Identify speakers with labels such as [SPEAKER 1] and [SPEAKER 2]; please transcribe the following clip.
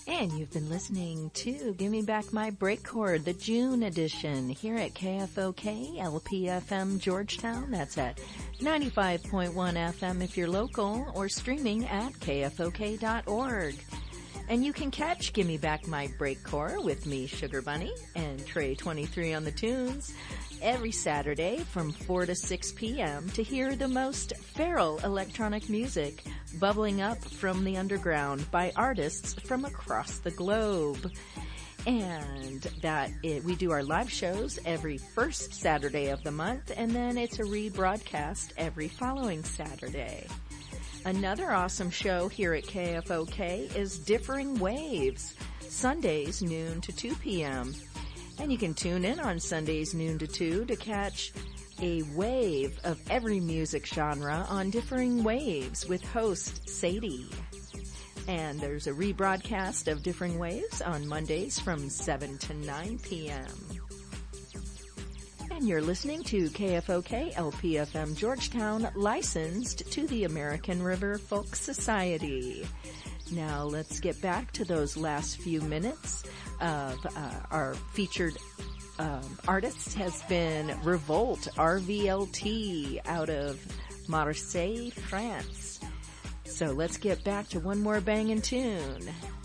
[SPEAKER 1] And you've been listening to Give Me Back My Breakcord, the June edition, here at KFOK LPFM Georgetown. That's at 95.1 FM if you're local, or streaming at kfok.org. And you can catch Give Me Back My Breakcord with me, Sugar Bunny, and Trey23 on the tunes every Saturday from 4 to 6 p.m. to hear the most feral electronic music bubbling up from the underground by artists from across the globe. And we do our live shows every first Saturday of the month, and then it's a rebroadcast every following Saturday. Another awesome show here at KFOK is Differing Waves, Sundays noon to 2 p.m. And you can tune in on Sundays noon to 2 to catch a wave of every music genre on Differing Waves with host Sadie. And there's a rebroadcast of Differing Waves on Mondays from 7 to 9 p.m. And you're listening to KFOK LPFM Georgetown, licensed to the American River Folk Society. Now let's get back to those last few minutes of our featured artists has been Revolt, RVLT, out of Marseille, France. So let's get back to one more bangin' tune.